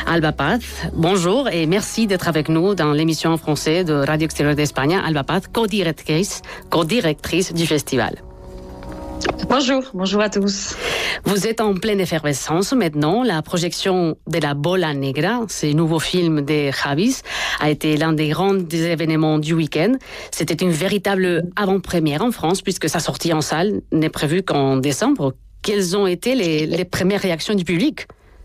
Alba Paz, bonjour et merci d'être avec nous dans l'émission en français de Radio Extérieure d'Espagne. Alba Paz, co-directrice du festival. Bonjour à tous. Vous êtes en pleine effervescence maintenant. La projection de La Bola Negra, ce nouveau film de Javis, a été l'un des grands événements du week-end. C'était une véritable avant-première en France puisque sa sortie en salle n'est prévue qu'en décembre. Quelles ont été les premières réactions du public ?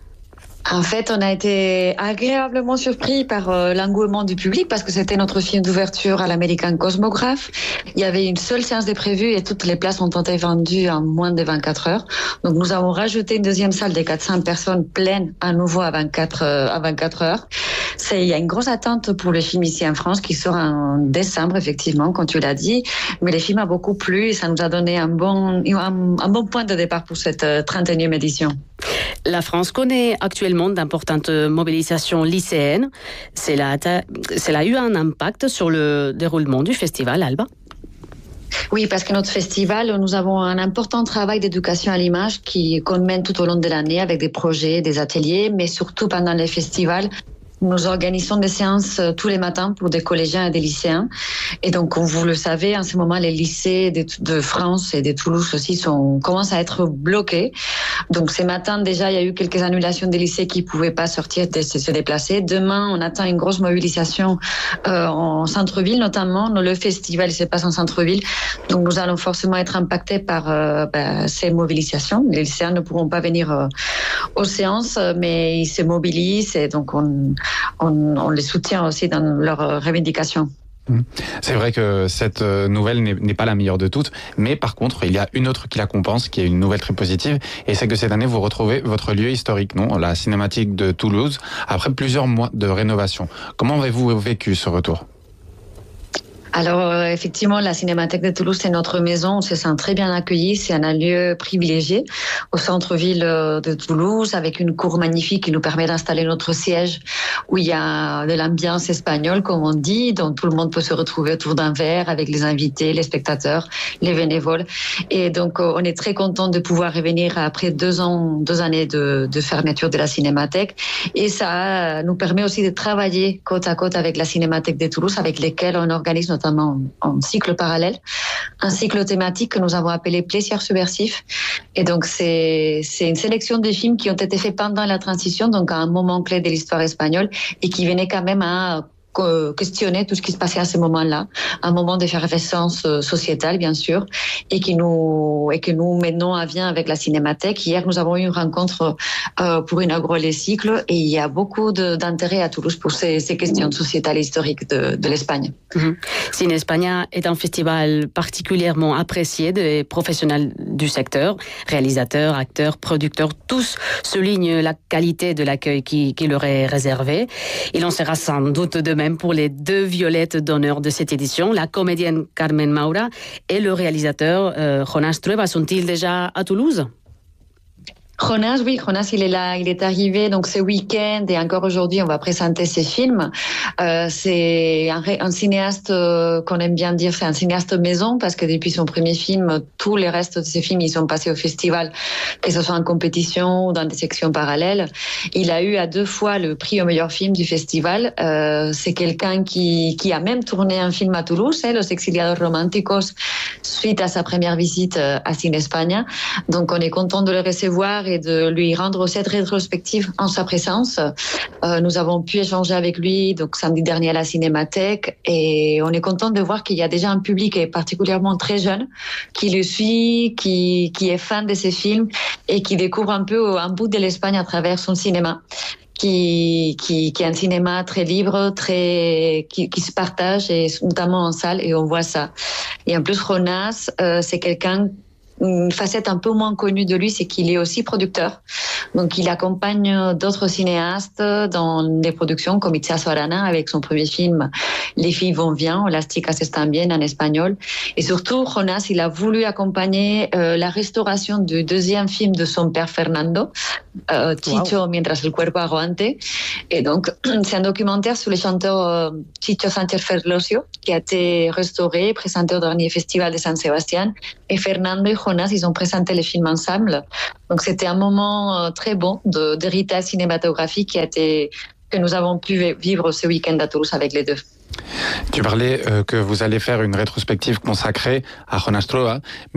En fait, on a été agréablement surpris par l'engouement du public parce que c'était notre film d'ouverture à l'American Cosmograph. Il y avait une seule séance de prévue et toutes les places ont été vendues en moins de 24 heures. Donc, nous avons rajouté une deuxième salle de 400 personnes pleine à nouveau à 24 heures. Il y a une grosse attente pour le film ici en France qui sort en décembre, effectivement, comme tu l'as dit. Mais le film a beaucoup plu et ça nous a donné un bon point de départ pour cette 31e édition. La France connaît actuellement d'importantes mobilisations lycéennes. Cela a eu un impact sur le déroulement du festival, Alba ? Oui, parce que notre festival, nous avons un important travail d'éducation à l'image qu'on mène tout au long de l'année avec des projets, des ateliers, mais surtout pendant les festivals. Nous organisons des séances tous les matins pour des collégiens et des lycéens. Et donc, comme vous le savez, en ce moment, les lycées de France et de Toulouse aussi commencent à être bloqués. Donc, ces matins, déjà, il y a eu quelques annulations des lycées qui ne pouvaient pas sortir, se déplacer. Demain, on attend une grosse mobilisation en centre-ville, notamment. Le festival se passe en centre-ville. Donc, nous allons forcément être impactés par ces mobilisations. Les lycéens ne pourront pas venir aux séances, mais ils se mobilisent et donc on les soutient aussi dans leurs revendications. C'est vrai que cette nouvelle n'est pas la meilleure de toutes, mais par contre, il y a une autre qui la compense, qui est une nouvelle très positive, et c'est que cette année, vous retrouvez votre lieu historique, non ? La Cinémathèque de Toulouse, après plusieurs mois de rénovation. Comment avez-vous vécu ce retour ? Alors, effectivement, la Cinémathèque de Toulouse, c'est notre maison. On se sent très bien accueillis. C'est un lieu privilégié au centre-ville de Toulouse, avec une cour magnifique qui nous permet d'installer notre siège où il y a de l'ambiance espagnole, comme on dit, dont tout le monde peut se retrouver autour d'un verre avec les invités, les spectateurs, les bénévoles. Et donc, on est très content de pouvoir revenir après 2 années de fermeture de la Cinémathèque. Et ça nous permet aussi de travailler côte à côte avec la Cinémathèque de Toulouse, avec lesquelles on organise notamment en cycle parallèle, un cycle thématique que nous avons appelé Plaisir subversif. Et donc, c'est une sélection de films qui ont été faits pendant la transition, donc à un moment clé de l'histoire espagnole, et qui venaient quand même à questionner tout ce qui se passait à ce moment-là, un moment d'effervescence sociétale, bien sûr, et que nous menons à bien avec la Cinémathèque. Hier, nous avons eu une rencontre pour inaugurer les cycles, et il y a beaucoup d'intérêt à Toulouse pour ces questions sociétales et historiques de l'Espagne. Cine España est un festival particulièrement apprécié des professionnels du secteur, réalisateurs, acteurs, producteurs, tous soulignent la qualité de l'accueil qui leur est réservé. Il en sera sans doute de même pour les 2 violettes d'honneur de cette édition, la comédienne Carmen Maura et le réalisateur Jonas Trueba. Sont-ils déjà à Toulouse ? Jonas, il est là, il est arrivé donc ce week-end et encore aujourd'hui on va présenter ses films. C'est un cinéaste qu'on aime bien dire, c'est un cinéaste maison parce que depuis son premier film, tous les restes de ses films ils sont passés au festival, que ce soit en compétition ou dans des sections parallèles. Il a eu à 2 fois le prix au meilleur film du festival. C'est quelqu'un qui a même tourné un film à Toulouse, Los Exiliados Románticos, suite à sa première visite à Cine España. Donc on est content de le recevoir et de lui rendre cette rétrospective en sa présence. Nous avons pu échanger avec lui donc samedi dernier à la Cinémathèque et on est content de voir qu'il y a déjà un public et particulièrement très jeune qui le suit, qui est fan de ses films et qui découvre un peu un bout de l'Espagne à travers son cinéma. Qui est un cinéma très libre, qui se partage et notamment en salle et on voit ça. Et en plus Jonas, c'est quelqu'un. Une facette un peu moins connue de lui, c'est qu'il est aussi producteur. Donc, il accompagne d'autres cinéastes dans les productions, comme Itziar Arana avec son premier film Les filles vont bien, Las chicas están bien en espagnol. Et surtout, Jonas, il a voulu accompagner la restauration du 2e film de son père Fernando, Chicho mientras el cuerpo aguante. Et donc, c'est un documentaire sur le chanteur Chicho Sánchez Ferlosio qui a été restauré et présenté au dernier festival de San Sebastián. Et Fernando et Jonas, ils ont présenté le film ensemble. Donc, c'était un moment très bon d'héritage cinématographique que nous avons pu vivre ce week-end à Toulouse avec les deux. Tu parlais que vous allez faire une rétrospective consacrée à Jonas Trova.